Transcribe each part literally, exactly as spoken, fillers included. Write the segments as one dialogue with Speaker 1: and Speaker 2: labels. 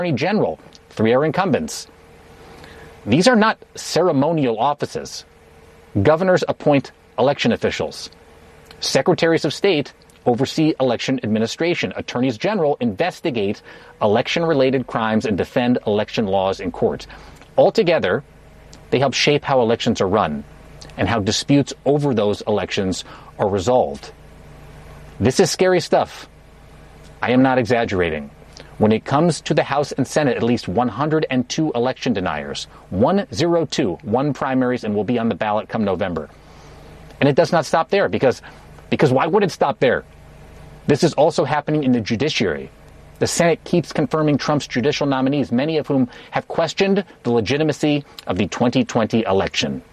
Speaker 1: Attorney General. Three are incumbents. These are not ceremonial offices. Governors appoint election officials. Secretaries of State oversee election administration. Attorneys General investigate election-related crimes and defend election laws in court. Altogether, they help shape how elections are run and how disputes over those elections are resolved. This is scary stuff. I am not exaggerating. When it comes to the House and Senate, at least one hundred two election deniers, one hundred two, won primaries and will be on the ballot come November. And it does not stop there, because, because why would it stop there? This is also happening in the judiciary. The Senate keeps confirming Trump's judicial nominees, many of whom have questioned the legitimacy of the twenty twenty election.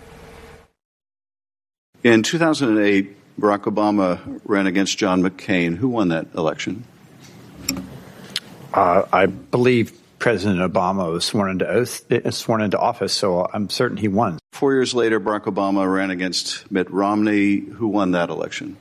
Speaker 2: In two thousand eight, Barack Obama ran against John McCain. Who won that election?
Speaker 3: Uh, I believe President Obama was sworn into oath, sworn into office, so I'm certain he won.
Speaker 2: Four years later, Barack Obama ran against Mitt Romney. Who won that election?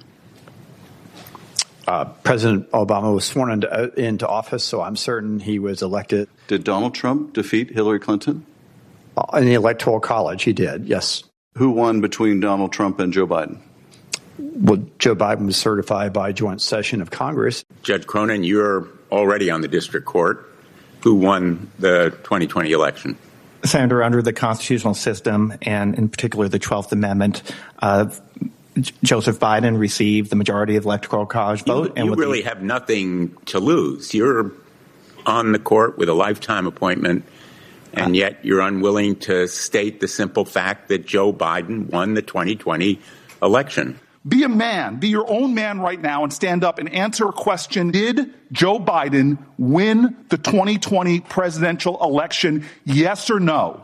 Speaker 3: Uh, President Obama was sworn into, into office, so I'm certain he was elected.
Speaker 2: Did Donald Trump defeat Hillary Clinton?
Speaker 3: Uh, in the Electoral College, he did, yes.
Speaker 2: Who won between Donald Trump and Joe Biden?
Speaker 3: Well, Joe Biden was certified by joint session of Congress.
Speaker 4: Judge Cronin, you're already on the district court. Who won the twenty twenty election?
Speaker 5: Senator, under the constitutional system, and in particular the twelfth Amendment, uh, Joseph Biden received the majority of the Electoral College vote.
Speaker 4: You,
Speaker 5: and
Speaker 4: you really the, have nothing to lose. You're on the court with a lifetime appointment, and yet you're unwilling to state the simple fact that Joe Biden won the twenty twenty election.
Speaker 6: Be a man. Be your own man right now and stand up and answer a question. Did Joe Biden win the twenty twenty presidential election? Yes or no?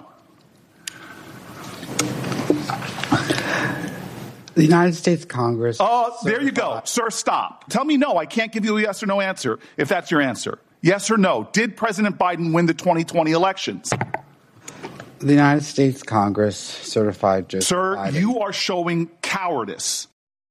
Speaker 7: The United States Congress.
Speaker 6: Oh, uh, there you go. Sir, stop. Tell me no. I can't give you a yes or no answer if that's your answer. Yes or no? Did President Biden win the twenty twenty elections?
Speaker 7: The United States Congress certified Joseph
Speaker 6: Sir,
Speaker 7: Biden.
Speaker 6: you are showing cowardice.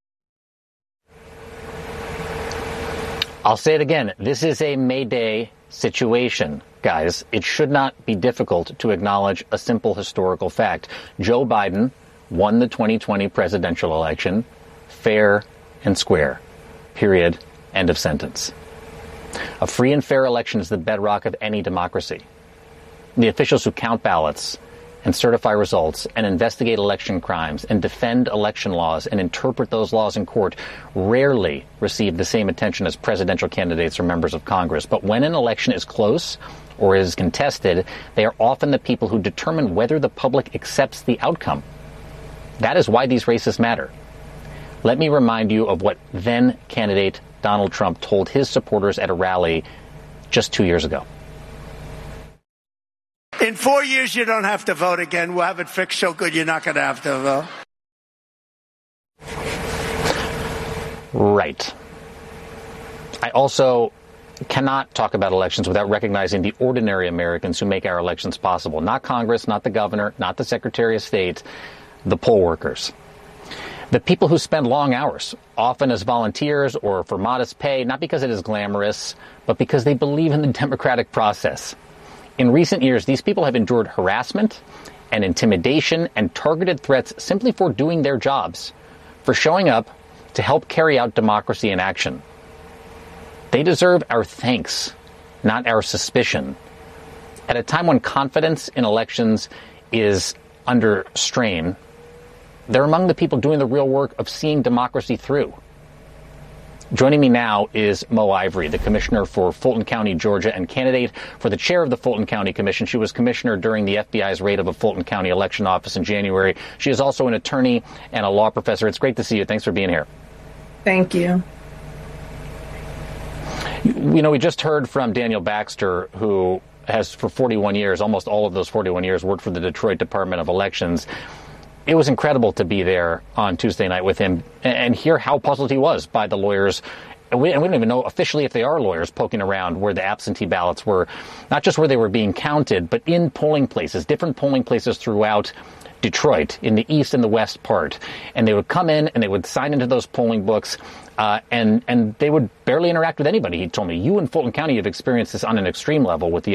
Speaker 1: I'll say it again. This is a Mayday situation, guys. It should not be difficult to acknowledge a simple historical fact. Joe Biden won the twenty twenty presidential election fair and square. Period. End of sentence. A free and fair election is the bedrock of any democracy. The officials who count ballots and certify results and investigate election crimes and defend election laws and interpret those laws in court rarely receive the same attention as presidential candidates or members of Congress. But when an election is close or is contested, they are often the people who determine whether the public accepts the outcome. That is why these races matter. Let me remind you of what then candidate Donald Trump told his supporters at a rally just two years ago.
Speaker 8: In four years, you don't have to vote again. We'll have it fixed so good you're not going to have to vote.
Speaker 1: Right. I also cannot talk about elections without recognizing the ordinary Americans who make our elections possible. Not Congress, not the governor, not the Secretary of State, the poll workers. The people who spend long hours, often as volunteers or for modest pay, not because it is glamorous, but because they believe in the democratic process. In recent years, these people have endured harassment and intimidation and targeted threats simply for doing their jobs, for showing up to help carry out democracy in action. They deserve our thanks, not our suspicion. At a time when confidence in elections is under strain, they're among the people doing the real work of seeing democracy through. Joining me now is Mo Ivory, the commissioner for Fulton County, Georgia, and candidate for the chair of the Fulton County Commission. She was commissioner during the F B I's raid of a Fulton County election office in January. She is also an attorney and a law professor. It's great to see you. Thanks for being here.
Speaker 9: Thank you.
Speaker 1: You know, we just heard from Daniel Baxter, who has for forty-one years, almost all of those forty-one years, worked for the Detroit Department of Elections. It was incredible to be there on Tuesday night with him and hear how puzzled he was by the lawyers. And we, and we don't even know officially if they are lawyers poking around where the absentee ballots were, not just where they were being counted, but in polling places, different polling places throughout Detroit, in the east and the west part. And they would come in and they would sign into those polling books, uh, and, and they would barely interact with anybody. He told me, you in Fulton County have experienced this on an extreme level with the